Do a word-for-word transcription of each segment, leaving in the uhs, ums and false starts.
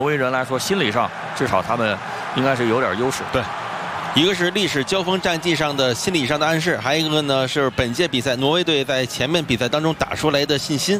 挪威人来说，心理上至少他们应该是有点优势。 对，一个是历史交锋战绩上的心理上的暗示，还有一个呢是本届比赛挪威队在前面比赛当中打出来的信心。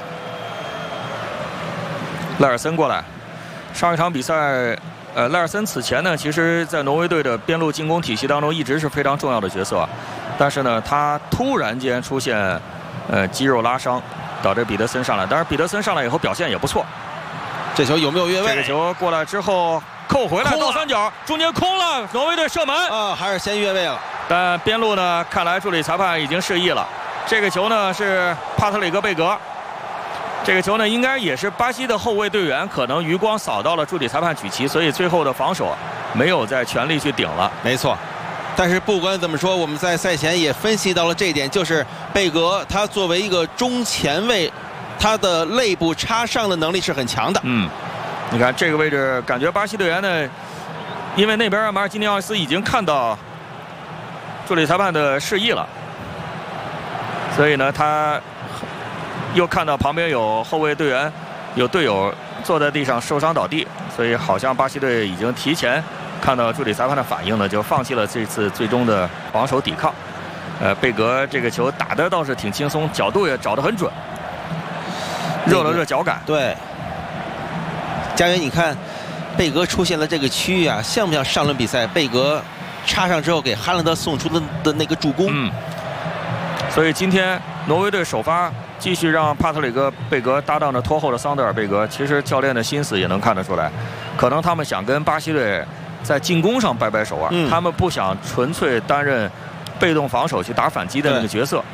赖尔森过来，上一场比赛，呃，赖尔森此前呢，其实在挪威队的边路进攻体系当中一直是非常重要的角色，但是呢，他突然间出现，呃，肌肉拉伤，导致彼得森上来。当然，彼得森上来以后表现也不错。 这球有没有越位？ 这个球过来之后扣回来，倒三角，中间空了，挪威队射门啊，还是先越位了。 但边路呢，看来助理裁判已经示意了。这个球呢是帕特里克贝格，这个球呢应该也是巴西的后卫队员可能余光扫到了助理裁判举旗，所以最后的防守没有再全力去顶了。 没错。 但是不管怎么说，我们在赛前也分析到了这一点，就是贝格他作为一个中前卫。 他的肋部插上的能力是很强的。 嗯，你看这个位置，感觉巴西队员呢，因为那边马尔基尼奥斯已经看到助理裁判的示意了，所以呢，他又看到旁边有后卫队员，有队友坐在地上受伤倒地，所以好像巴西队已经提前看到助理裁判的反应呢，就放弃了这次最终的防守抵抗。呃，贝格这个球打得倒是挺轻松，角度也找得很准。 热了热脚感， 对。佳源，你看，贝格出现了这个区域啊，像不像上轮比赛贝格插上之后给哈兰德送出的的那个助攻？ 嗯。所以今天挪威队首发继续让帕特里克·贝格搭档着拖后的桑德尔·贝格，其实教练的心思也能看得出来，可能他们想跟巴西队在进攻上掰掰手腕，嗯、他们不想纯粹担任被动防守去打反击的那个角色。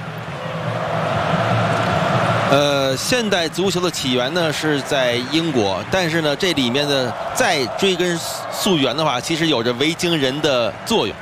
呃，现代足球的起源呢是在英国，但是呢，这里面的再追根溯源的话，其实有着维京人的作用。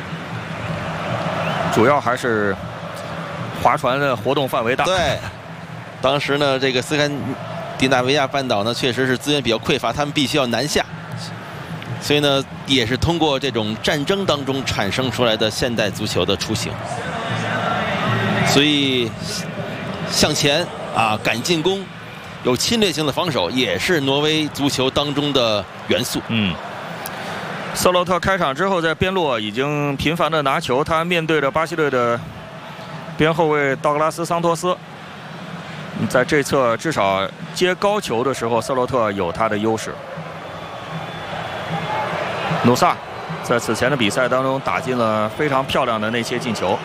主要还是划船的活动范围大。 对，当时呢，这个斯堪的纳维亚半岛呢，确实是资源比较匮乏，他们必须要南下，所以呢，也是通过这种战争当中产生出来的现代足球的雏形。所以。 向前啊，敢进攻，有侵略性的防守，也是挪威足球当中的元素。 嗯，瑟洛特开场之后在边路已经频繁的拿球，他面对着巴西队的边后卫道格拉斯桑托斯，在这侧至少接高球的时候，瑟洛特有他的优势。努萨在此前的比赛当中打进了非常漂亮的内切进球。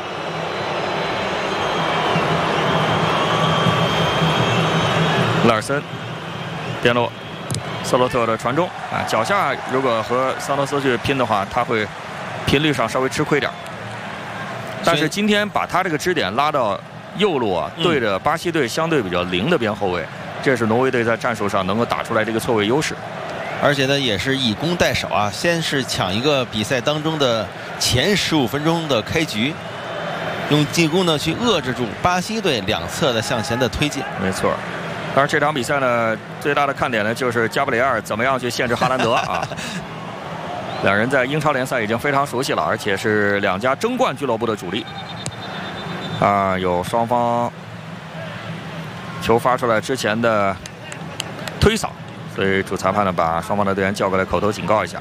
拉尔森，边路，瑟洛特的传中啊，脚下如果和桑托斯去拼的话，他会频率上稍微吃亏点。但是今天把他这个支点拉到右路啊，对着巴西队相对比较灵的边后卫，这是挪威队在战术上能够打出来这个错位优势。 而且呢，也是以攻代守啊，先是抢一个比赛当中的前十五分钟的开局，用进攻呢去遏制住巴西队两侧的向前的推进。 没错。 当然，这场比赛呢，最大的看点呢，就是加布里埃尔怎么样去限制哈兰德啊。两人在英超联赛已经非常熟悉了，而且是两家争冠俱乐部的主力。啊，有双方球发出来之前的推扫，所以主裁判呢把双方的队员叫过来口头警告一下。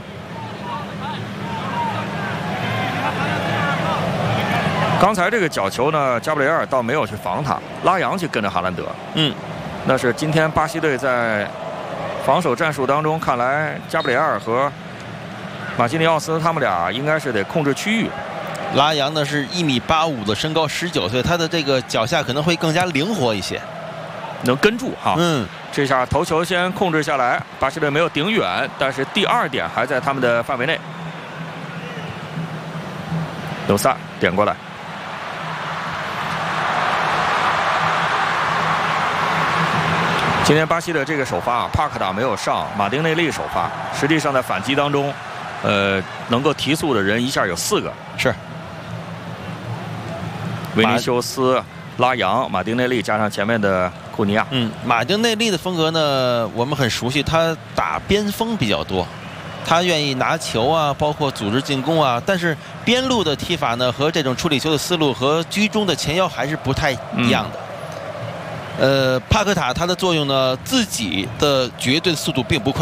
刚才这个角球呢，加布里埃尔倒没有去防他，拉扬去跟着哈兰德。嗯。 那是今天巴西队在防守战术当中，看来加布里埃尔和马基尼奥斯他们俩应该是得控制区域。 拉扬呢是一米八五的身高，十九岁，他的这个脚下可能会更加灵活一些， 能跟住哈。 嗯， 这下头球先控制下来，巴西队没有顶远，但是第二点还在他们的范围内。努萨点过来。 今天巴西的这个首发，帕克塔没有上，马丁内利首发。实际上在反击当中，呃，能够提速的人一下有四个， 是维尼修斯、拉扬、马丁内利加上前面的库尼亚。 嗯，马丁内利的风格呢，我们很熟悉，他打边锋比较多，他愿意拿球啊，包括组织进攻啊。但是边路的踢法呢，和这种处理球的思路和居中的前腰还是不太一样的。嗯 呃，帕克塔他的作用呢，自己的绝对速度并不快。